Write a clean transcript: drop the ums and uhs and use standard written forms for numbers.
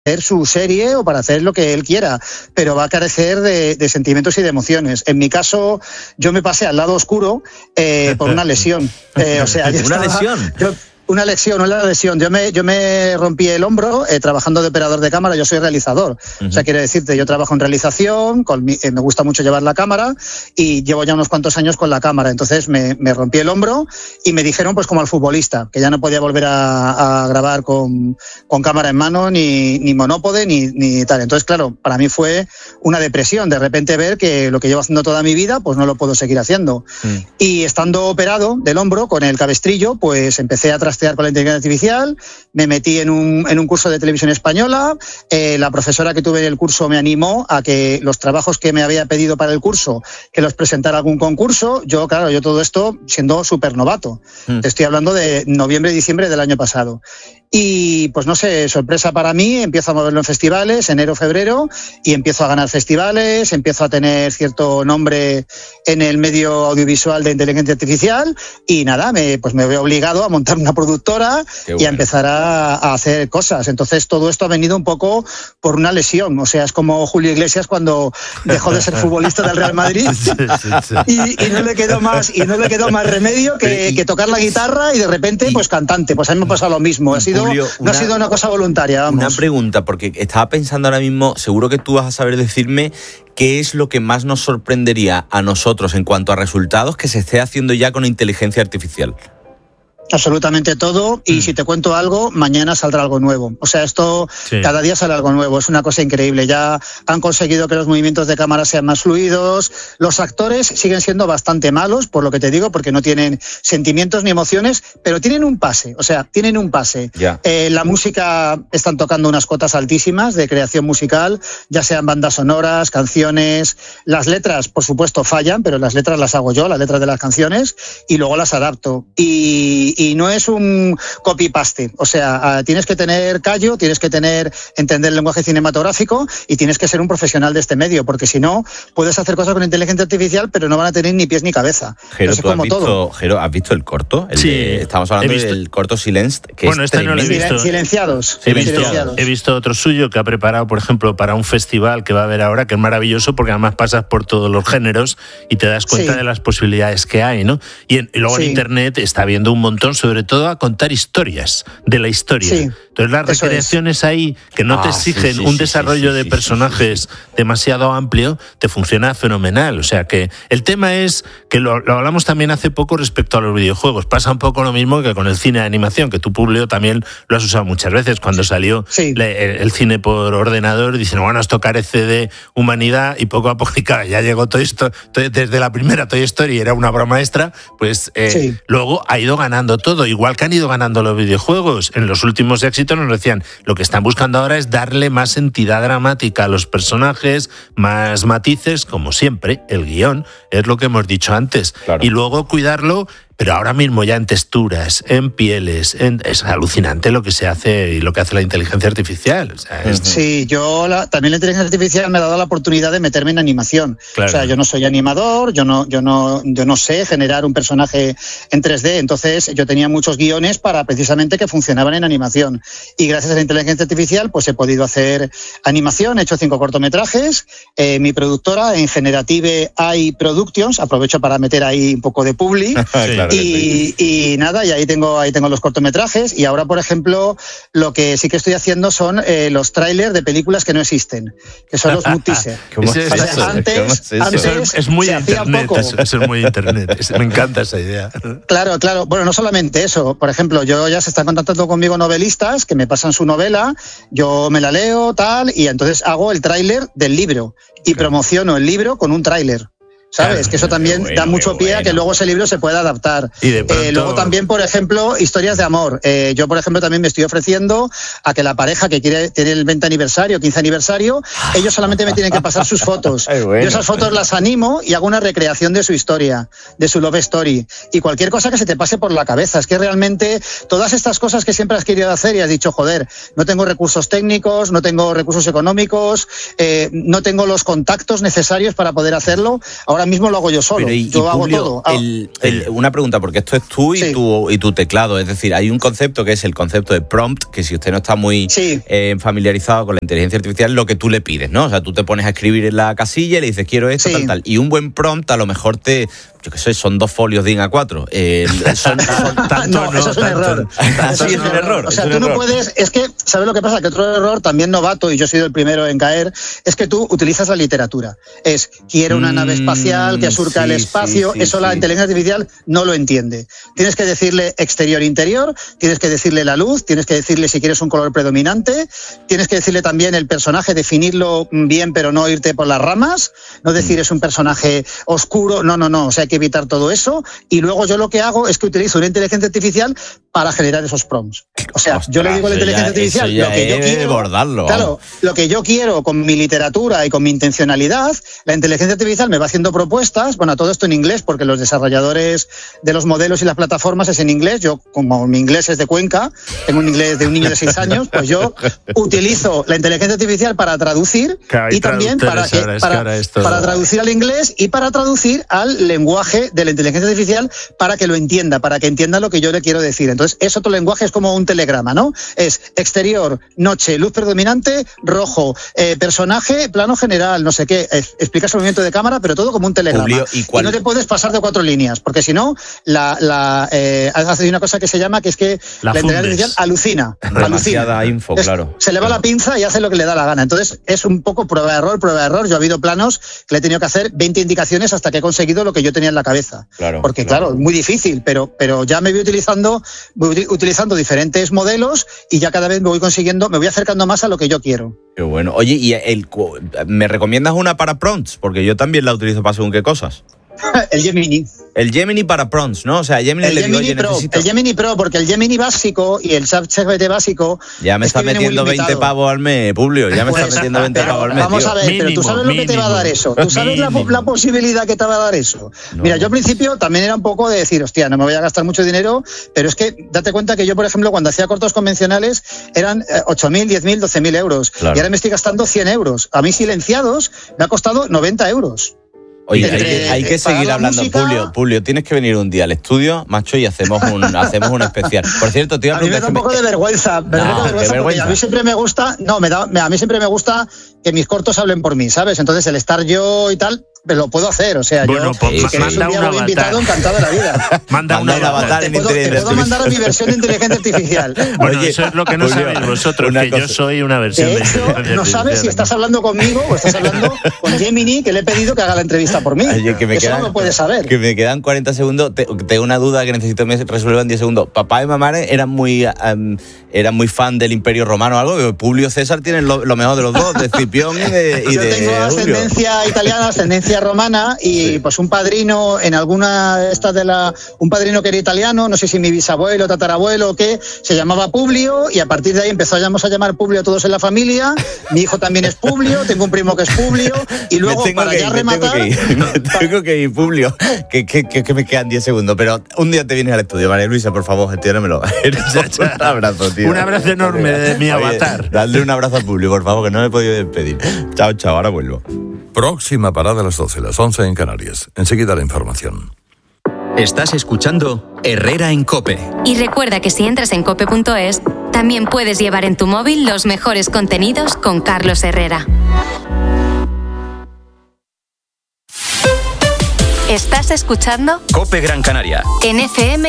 su serie o para hacer lo que él quiera, pero va a carecer de sentimientos y de emociones. En mi caso, yo me pasé al lado oscuro por una lesión. ¿Una lesión? Una lesión. Yo me rompí el hombro trabajando de operador de cámara. Yo soy realizador. Uh-huh. O sea, quiere decirte, yo trabajo en realización, me gusta mucho llevar la cámara y llevo ya unos cuantos años con la cámara. Entonces me rompí el hombro y me dijeron, pues como al futbolista, que ya no podía volver a grabar con cámara en mano, ni monópode, ni tal. Entonces, claro, para mí fue una depresión. De repente ver que lo que llevo haciendo toda mi vida, pues no lo puedo seguir haciendo. Y estando operado del hombro, con el cabestrillo, pues empecé a trastear con la inteligencia artificial, me metí en un curso de televisión española, la profesora que tuve en el curso me animó a que los trabajos que me había pedido para el curso, que los presentara a algún concurso. Yo todo esto siendo súper novato. Te estoy hablando de noviembre, diciembre del año pasado. Y pues no sé, sorpresa para mí, empiezo a moverlo en festivales, enero, febrero, y empiezo a ganar festivales, empiezo a tener cierto nombre en el medio audiovisual de inteligencia artificial y nada, me veo obligado a montar una productora y a empezar a hacer cosas. Entonces todo esto ha venido un poco por una lesión, o sea, es como Julio Iglesias cuando dejó de ser futbolista del Real Madrid y no le quedó más remedio que tocar la guitarra y de repente pues cantante. Pues a mí me ha pasado lo mismo, Julio, no ha sido una cosa voluntaria, vamos. Una pregunta, porque estaba pensando ahora mismo, seguro que tú vas a saber decirme qué es lo que más nos sorprendería a nosotros en cuanto a resultados que se esté haciendo ya con inteligencia artificial. Absolutamente todo, y si te cuento algo, mañana saldrá algo nuevo. O sea, esto cada día sale algo nuevo, es una cosa increíble. Ya han conseguido que los movimientos de cámara sean más fluidos. Los actores siguen siendo bastante malos, por lo que te digo, porque no tienen sentimientos ni emociones, pero tienen un pase, La música, están tocando unas cotas altísimas de creación musical, ya sean bandas sonoras, canciones. Las letras, por supuesto, fallan, pero las letras las hago yo, las letras de las canciones, y luego las adapto. Y no es un copy-paste, o sea, tienes que tener callo, tienes que entender el lenguaje cinematográfico y tienes que ser un profesional de este medio, porque si no, puedes hacer cosas con inteligencia artificial, pero no van a tener ni pies ni cabeza. Jero, Jero, ¿has visto el corto? Estamos hablando del corto Silenced, que bueno, este no lo he visto. Silenciados. He visto otro suyo que ha preparado, por ejemplo, para un festival que va a haber ahora, que es maravilloso, porque además pasas por todos los géneros y te das cuenta de las posibilidades que hay, ¿no? Y luego en Internet está viendo un montón, sobre todo a contar historias de la historia. Sí. Entonces las recreaciones ahí, que no te exigen un desarrollo de personajes demasiado amplio, te funciona fenomenal. O sea que el tema es que lo hablamos también hace poco respecto a los videojuegos. Pasa un poco lo mismo que con el cine de animación, que tú, Publio, también lo has usado muchas veces. Cuando salió el cine por ordenador, dicen, bueno, esto carece de humanidad, y poco a poco, ya llegó todo esto, desde la primera Toy Story era una obra maestra, pues luego ha ido ganando todo, igual que han ido ganando los videojuegos. En los últimos éxitos nos decían, lo que están buscando ahora es darle más entidad dramática a los personajes, más matices, como siempre, el guión, es lo que hemos dicho antes. Claro. Y luego cuidarlo, pero ahora mismo ya en texturas, en pieles, es alucinante lo que se hace y lo que hace la inteligencia artificial. O sea, sí, también la inteligencia artificial me ha dado la oportunidad de meterme en animación. Claro. O sea, yo no soy animador, yo no sé generar un personaje en 3D, entonces yo tenía muchos guiones para precisamente que funcionaban en animación. Y gracias a la inteligencia artificial, pues he podido hacer animación, he hecho 5 cortometrajes. Mi productora en Generative AI Productions, aprovecho para meter ahí un poco de publi. Claro. Y nada, y ahí tengo los cortometrajes, y ahora, por ejemplo, lo que sí que estoy haciendo son los trailers de películas que no existen, que son los mood teaser. Antes es muy internet, eso es muy internet. Me encanta esa idea. Claro. Bueno, no solamente eso. Por ejemplo, ya se están contactando conmigo novelistas que me pasan su novela, yo me la leo, tal, y entonces hago el tráiler del libro y promociono el libro con un tráiler. ¿Sabes? Claro, que eso también da mucho pie a que luego ese libro se pueda adaptar. Y de pronto... luego también, por ejemplo, historias de amor. Yo, por ejemplo, también me estoy ofreciendo a que la pareja que quiere tener el 20 aniversario, 15 aniversario, ellos solamente me tienen que pasar sus fotos. Yo esas fotos las animo y hago una recreación de su historia, de su love story. Y cualquier cosa que se te pase por la cabeza. Es que realmente todas estas cosas que siempre has querido hacer y has dicho, joder, no tengo recursos técnicos, no tengo recursos económicos, no tengo los contactos necesarios para poder hacerlo. Ahora ahora mismo lo hago yo solo. Yo hago todo. Una pregunta, porque esto es tú y tu teclado. Es decir, hay un concepto que es el concepto de prompt, que si usted no está muy familiarizado con la inteligencia artificial, lo que tú le pides, ¿no? O sea, tú te pones a escribir en la casilla y le dices, quiero esto, tal. Y un buen prompt a lo mejor yo qué sé, son 2 folios de A4. Eso es un error. Así es un error. O sea, tú no puedes... Es que, ¿sabes lo que pasa? Que otro error, también novato, y yo he sido el primero en caer, es que tú utilizas la literatura. Quiero una nave espacial que surca el espacio. La inteligencia artificial no lo entiende. Tienes que decirle exterior-interior, tienes que decirle la luz, tienes que decirle si quieres un color predominante, tienes que decirle también el personaje, definirlo bien, pero no irte por las ramas, no decir es un personaje oscuro, no. O sea, hay que evitar todo eso. Y luego yo lo que hago es que utilizo una inteligencia artificial para generar esos prompts. O sea, yo le digo a la inteligencia artificial lo que yo quiero. Claro, lo que yo quiero con mi literatura y con mi intencionalidad, la inteligencia artificial me va haciendo propuestas. Bueno, todo esto en inglés, porque los desarrolladores de los modelos y las plataformas es en inglés. Yo, como mi inglés es de Cuenca, tengo un inglés de un niño de 6 años, pues yo utilizo la inteligencia artificial para traducir y también para traducir al inglés y para traducir al lenguaje de la inteligencia artificial para que lo entienda, para que entienda lo que yo le quiero decir. Entonces, es otro lenguaje, es como un telegrama, ¿no? Es exterior, noche, luz predominante, rojo, personaje, plano general, no sé qué. Explicas el movimiento de cámara, pero todo como un telegrama. Publio, y no te puedes pasar de 4 líneas, porque si no, hace una cosa que se llama, que es que la inteligencia artificial alucina. Demasiada info, claro. Se le va la pinza y hace lo que le da la gana. Entonces, es un poco prueba-error. Yo he habido planos que le he tenido que hacer 20 indicaciones hasta que he conseguido lo que yo tenía en la cabeza. Porque, claro, muy difícil, pero ya me voy utilizando diferentes modelos y ya cada vez me voy acercando más a lo que yo quiero. Qué bueno. Oye, ¿y me recomiendas una para prompts? Porque yo también la utilizo para según qué cosas. El Gemini. El Gemini para prompts, ¿no? O sea, Gemini le digo, oye, necesito... El Gemini Pro, porque el Gemini básico y el ChatGPT básico... Ya me está metiendo 20 pavos al mes, Publio. Ya me está metiendo 20 pavos al mes, vamos a ver, mínimo, pero tú sabes lo que te va a dar eso. ¿Tú sabes la posibilidad que te va a dar eso? No. Mira, yo al principio también era un poco de decir, hostia, no me voy a gastar mucho dinero, pero es que date cuenta que yo, por ejemplo, cuando hacía cortos convencionales eran 8.000, 10.000, 12.000 euros. Claro. Y ahora me estoy gastando 100 euros. A mí silenciados me ha costado 90 euros. Oye, hay que seguir hablando, música... Publio, tienes que venir un día al estudio, macho, y hacemos un especial. Por cierto, te iba a preguntar... A mí me da un poco de vergüenza, porque a mí siempre me gusta, a mí siempre me gusta que mis cortos hablen por mí, ¿sabes? Entonces el estar yo y tal, lo puedo hacer, o sea, bueno, yo que manda un avatar. Invitado, encantado de la vida. Manda un avatar en inteligencia artificial. Te puedo mandar a mi versión de inteligencia artificial. Bueno, oye, eso es lo que no sabéis vosotros, que yo soy una versión de inteligencia artificial. No sabes si estás hablando conmigo o estás hablando con Gemini, que le he pedido que haga la entrevista por mí. Oye, eso no lo puedes saber. Que me quedan 40 segundos. Tengo una duda que necesito que me resuelva en 10 segundos. Papá y mamá eran muy fan del Imperio Romano o algo. Publio César tienen lo mejor de los dos, de Escipión y de Yo tengo ascendencia italiana, ascendencia romana y pues un padrino en alguna un padrino que era italiano, no sé si mi bisabuelo, tatarabuelo o qué, se llamaba Publio y a partir de ahí empezamos a llamar Publio a todos en la familia. Mi hijo también es Publio, tengo un primo que es Publio y luego para ya rematar... Tengo que ir, Publio, que me quedan 10 segundos, pero un día te vienes al estudio, María Luisa, por favor, gestiónamelo. Un abrazo, tío. Un abrazo enorme de mi avatar. Dale un abrazo a Publio, por favor, que no me he podido despedir. Chao, ahora vuelvo. Próxima parada a las 12, las 11 en Canarias. Enseguida la información. Estás escuchando Herrera en COPE. Y recuerda que si entras en cope.es, también puedes llevar en tu móvil los mejores contenidos con Carlos Herrera. ¿Estás escuchando? COPE Gran Canaria. En FM